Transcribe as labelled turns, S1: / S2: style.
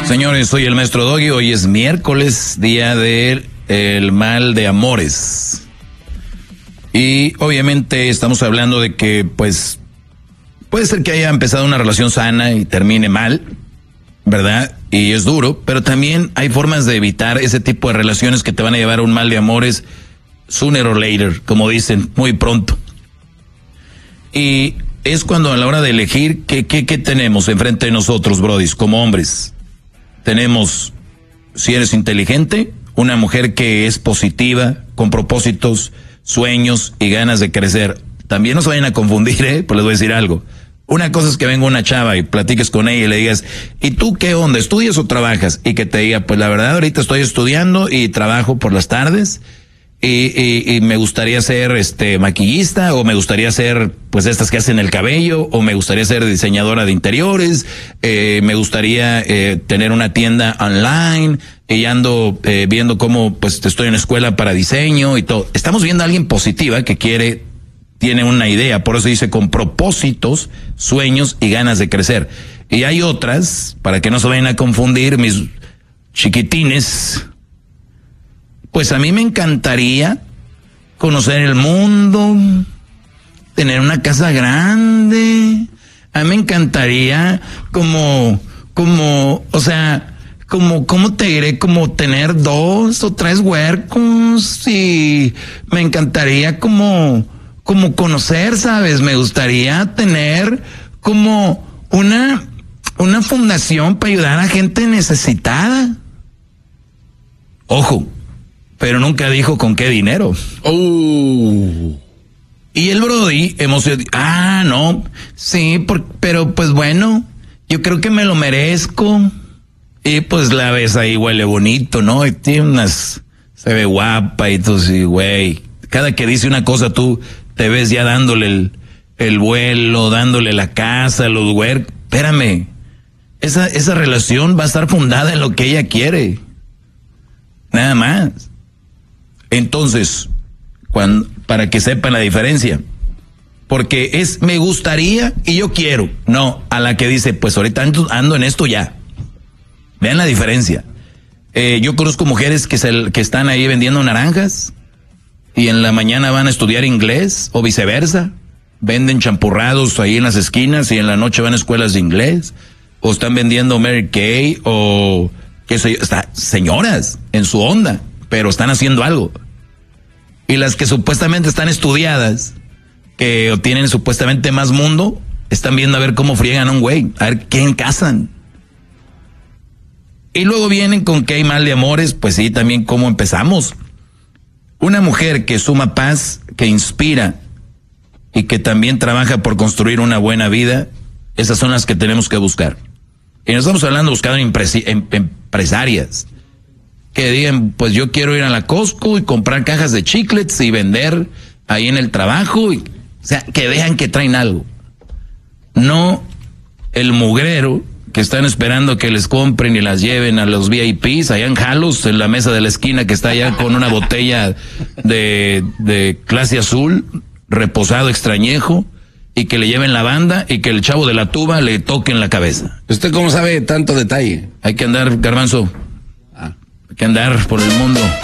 S1: Señores, soy el maestro Doggy. Hoy es miércoles, día del mal de amores. Y obviamente estamos hablando de que, pues, puede ser que haya empezado una relación sana y termine mal, ¿verdad? Y es duro, pero también hay formas de evitar ese tipo de relaciones que te van a llevar a un mal de amores sooner or later, como dicen, muy pronto. Y es cuando a la hora de elegir, ¿qué tenemos enfrente de nosotros, brodis, como hombres? Tenemos, si eres inteligente, una mujer que es positiva, con propósitos, sueños y ganas de crecer. También no se vayan a confundir, pues les voy a decir algo. Una cosa es que venga una chava y platiques con ella y le digas, ¿y tú qué onda? ¿Estudias o trabajas? Y que te diga, pues la verdad ahorita estoy estudiando y trabajo por las tardes y me gustaría ser maquillista, o me gustaría ser pues estas que hacen el cabello, o me gustaría ser diseñadora de interiores, me gustaría tener una tienda online y ando viendo cómo pues estoy en la escuela para diseño y todo. Estamos viendo a alguien positiva que tiene una idea, por eso dice con propósitos, sueños y ganas de crecer. Y hay otras, para que no se vayan a confundir, mis chiquitines, pues a mí me encantaría conocer el mundo, tener una casa grande, a mí me encantaría como te diré, como tener 2 o 3 huercos, y me encantaría como conocer, ¿sabes? Me gustaría tener como una fundación para ayudar a gente necesitada. Ojo, pero nunca dijo con qué dinero. Y el Brody emocionado, no, sí, pero pues bueno, yo creo que me lo merezco. Y pues la ves ahí, huele bonito, ¿no? Y tiene se ve guapa y tú sí, güey. Cada que dice una cosa tú te ves ya dándole el vuelo, dándole la casa, los huercos. Espérame, esa relación va a estar fundada en lo que ella quiere. Nada más. Entonces, para que sepan la diferencia. Porque es me gustaría y yo quiero. No, a la que dice, pues ahorita ando en esto ya. Vean la diferencia. Yo conozco mujeres que están ahí vendiendo naranjas y en la mañana van a estudiar inglés, o viceversa. Venden champurrados ahí en las esquinas y en la noche van a escuelas de inglés, o están vendiendo Mary Kay, o qué sé yo. Señoras en su onda, pero están haciendo algo. Y las que supuestamente están estudiadas, o tienen supuestamente más mundo, están viendo a ver cómo friegan a un güey, a ver quién casan. Y luego vienen con que hay mal de amores, pues sí, también cómo empezamos. Una mujer que suma paz, que inspira y que también trabaja por construir una buena vida, esas son las que tenemos que buscar. Y no estamos hablando de buscar empresarias que digan, pues yo quiero ir a la Costco y comprar cajas de chiclets y vender ahí en el trabajo. O sea, que vean que traen algo. No el mugrero que están esperando que les compren y las lleven a los VIPs allá en Jalos, en la mesa de la esquina que está allá con una botella de clase azul, reposado extrañejo, y que le lleven la banda y que el chavo de la tuba le toque en la cabeza.
S2: ¿Usted cómo sabe tanto detalle?
S1: Hay que andar, Garbanzo. Hay que andar por el mundo.